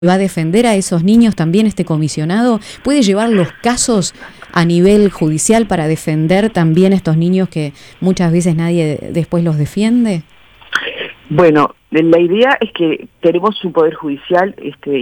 ¿Va a defender a esos niños también este comisionado? ¿Puede llevar los casos a nivel judicial para defender también a estos niños que muchas veces nadie después los defiende? Bueno, la idea es que tenemos un poder judicial